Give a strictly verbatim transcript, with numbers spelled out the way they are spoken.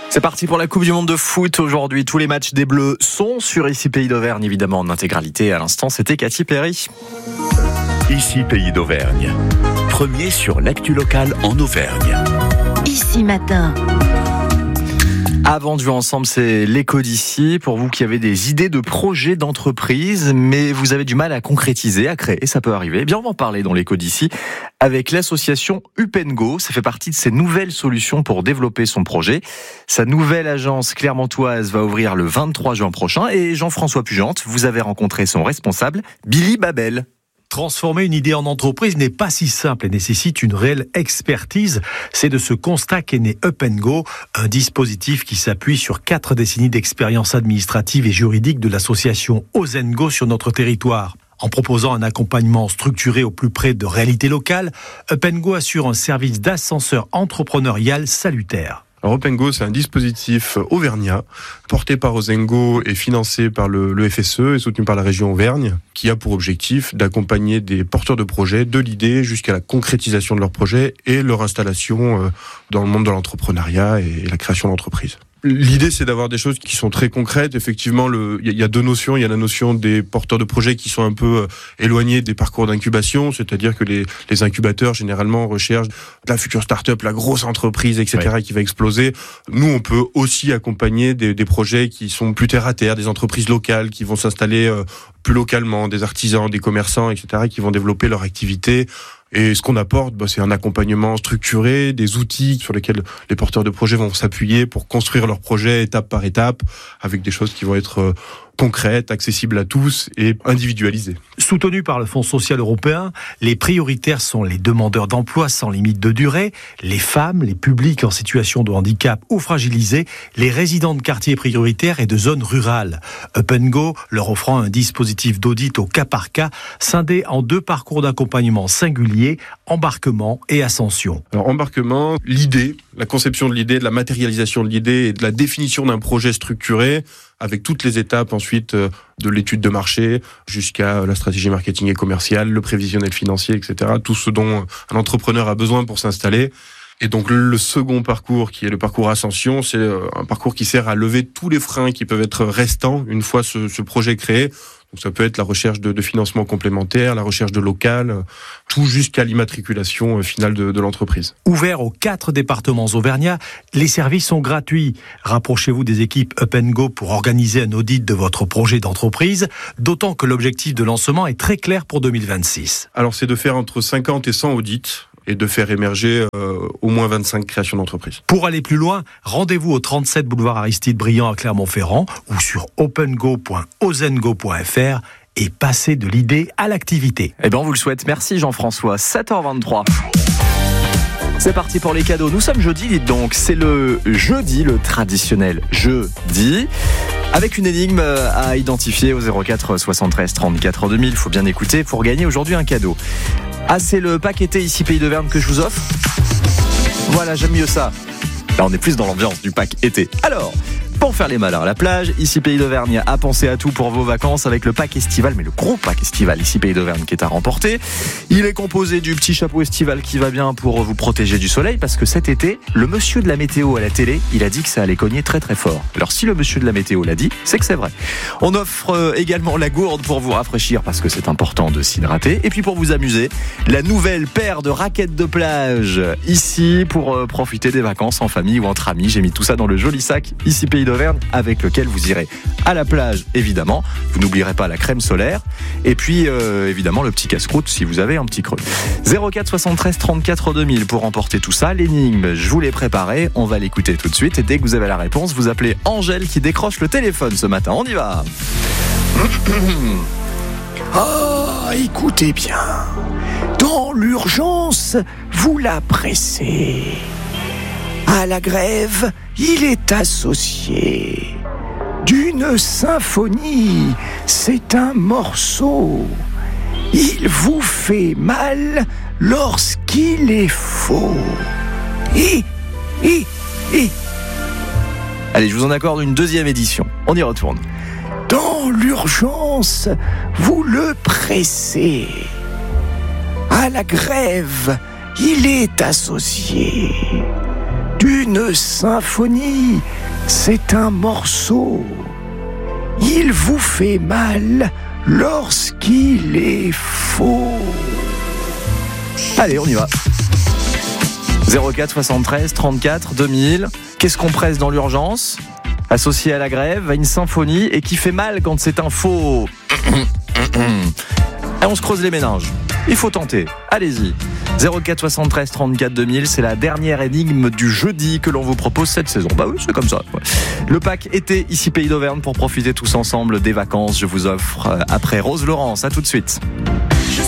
C'est parti pour la Coupe du Monde de foot. Aujourd'hui, tous les matchs des Bleus sont sur Ici Pays d'Auvergne, évidemment en intégralité. À l'instant, c'était Cathy Perry. Ici Pays d'Auvergne, premier sur l'actu locale en Auvergne. Ici Matin. Avant de jouer ensemble, c'est l'écho d'ici. Pour vous qui avez des idées de projets d'entreprise, mais vous avez du mal à concrétiser, à créer, ça peut arriver. Eh bien, on va en parler dans l'écho d'ici avec l'association Upengo. Ça fait partie de ces nouvelles solutions pour développer son projet. Sa nouvelle agence clermontoise va ouvrir le vingt-trois juin prochain. Et Jean-François Pugente, vous avez rencontré son responsable, Billy Babel. Transformer une idée en entreprise n'est pas si simple et nécessite une réelle expertise. C'est de ce constat qu'est né Upengo, un dispositif qui s'appuie sur quatre décennies d'expérience administrative et juridique de l'association Ozengo sur notre territoire. En proposant un accompagnement structuré au plus près de réalités locales, Upengo assure un service d'ascenseur entrepreneurial salutaire. Alors Upengo, c'est un dispositif auvergnat porté par Ozengo et financé par le, le F S E et soutenu par la région Auvergne, qui a pour objectif d'accompagner des porteurs de projets de l'idée jusqu'à la concrétisation de leur projet et leur installation dans le monde de l'entrepreneuriat et la création d'entreprises. L'idée, c'est d'avoir des choses qui sont très concrètes. Effectivement, le, il y a deux notions. Il y a la notion des porteurs de projets qui sont un peu éloignés des parcours d'incubation, c'est-à-dire que les, les incubateurs, généralement, recherchent la future start-up, la grosse entreprise, et cetera, oui. qui va exploser. Nous, on peut aussi accompagner des, des projets qui sont plus terre à terre, des entreprises locales qui vont s'installer euh, plus localement, des artisans, des commerçants, et cetera, qui vont développer leur activité. Et ce qu'on apporte, bah, c'est un accompagnement structuré, des outils sur lesquels les porteurs de projets vont s'appuyer pour construire leur projet étape par étape, avec des choses qui vont être euh, concrètes, accessibles à tous et individualisées. Soutenus par le Fonds social européen, les prioritaires sont les demandeurs d'emploi sans limite de durée, les femmes, les publics en situation de handicap ou fragilisés, les résidents de quartiers prioritaires et de zones rurales. Upengo leur offrant un dispositif d'audit au cas par cas, scindé en deux parcours d'accompagnement singuliers, embarquement et ascension. Alors embarquement, l'idée, la conception de l'idée, de la matérialisation de l'idée et de la définition d'un projet structuré, avec toutes les étapes ensuite de l'étude de marché jusqu'à la stratégie marketing et commerciale, le prévisionnel financier, et cetera. Tout ce dont un entrepreneur a besoin pour s'installer. Et donc le second parcours, qui est le parcours ascension, c'est un parcours qui sert à lever tous les freins qui peuvent être restants une fois ce, ce projet créé. Donc ça peut être la recherche de, de financement complémentaire, la recherche de local, tout jusqu'à l'immatriculation finale de, de l'entreprise. Ouvert aux quatre départements auvergnats, les services sont gratuits. Rapprochez-vous des équipes Upengo pour organiser un audit de votre projet d'entreprise, d'autant que l'objectif de lancement est très clair pour deux mille vingt-six. Alors c'est de faire entre cinquante et cent audits et de faire émerger euh, au moins vingt-cinq créations d'entreprises. Pour aller plus loin, rendez-vous au trente-sept boulevard Aristide Briand à Clermont-Ferrand ou sur opengo point ozengo point f r et passez de l'idée à l'activité. Eh bien, on vous le souhaite. Merci Jean-François. sept heures vingt-trois. C'est parti pour les cadeaux. Nous sommes jeudi, dites donc. C'est le jeudi, le traditionnel jeudi. Avec une énigme à identifier au zéro quatre soixante-treize trente-quatre deux mille. Il faut bien écouter pour gagner aujourd'hui un cadeau. Ah, c'est le pack été Ici Pays d'Auvergne que je vous offre. Voilà, j'aime mieux ça. Là, on est plus dans l'ambiance du pack été. Alors, pour faire les malins à la plage, Ici Pays d'Auvergne a pensé à tout pour vos vacances avec le pack estival, mais le gros pack estival Ici Pays d'Auvergne qui est à remporter. Il est composé du petit chapeau estival qui va bien pour vous protéger du soleil, parce que cet été, le monsieur de la météo à la télé, il a dit que ça allait cogner très très fort. Alors si le monsieur de la météo l'a dit, c'est que c'est vrai. On offre également la gourde pour vous rafraîchir, parce que c'est important de s'hydrater. Et puis pour vous amuser, la nouvelle paire de raquettes de plage ici pour profiter des vacances en famille ou entre amis. J'ai mis tout ça dans le joli sac Ici Pays d'Auvergne, avec lequel vous irez à la plage, évidemment. Vous n'oublierez pas la crème solaire. Et puis, euh, évidemment, le petit casse-croûte si vous avez un petit creux. zéro quatre soixante-treize trente-quatre deux mille pour remporter tout ça. L'énigme, je vous l'ai préparée. On va l'écouter tout de suite. Et dès que vous avez la réponse, vous appelez Angèle qui décroche le téléphone ce matin. On y va. Ah, écoutez bien. Dans l'urgence, vous la pressez. À la grève, il est associé d'une symphonie, c'est un morceau. Il vous fait mal lorsqu'il est faux. Et, et, et. Allez, je vous en accorde une deuxième édition. On y retourne. Dans l'urgence, vous le pressez. À la grève, il est associé d'une symphonie. C'est un morceau. Il vous fait mal lorsqu'il est faux. Allez, on y va. zéro quatre soixante-treize trente-quatre deux mille. Qu'est-ce qu'on presse dans l'urgence ? Associé à la grève, à une symphonie et qui fait mal quand c'est un faux. Et on se creuse les méninges. Il faut tenter. Allez-y. zéro quatre soixante-treize trente-quatre deux mille, c'est la dernière énigme du jeudi que l'on vous propose cette saison. Bah oui, c'est comme ça. Le pack été ici Pays d'Auvergne pour profiter tous ensemble des vacances. Je vous offre après Rose Laurence. À tout de suite.